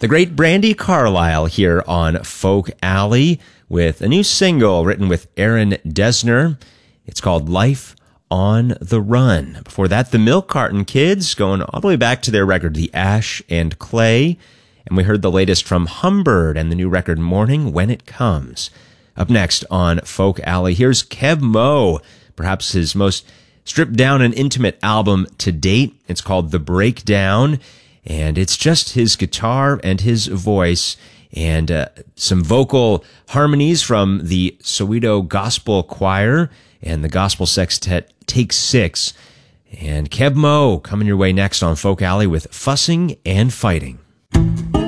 The great Brandi Carlile here on Folk Alley with a new single written with Aaron Dessner. It's called Life on the Run. Before that, the Milk Carton Kids, going all the way back to their record, The Ash and Clay. And we heard the latest from Humbird and the new record, Morning When It Comes. Up next on Folk Alley, here's Keb Mo, perhaps his most stripped down and intimate album to date. It's called The Breakdown, and it's just his guitar and his voice and some vocal harmonies from the Soweto Gospel Choir and the Gospel Sextet Take 6. And Keb Mo coming your way next on Folk Alley with Fussing and Fighting.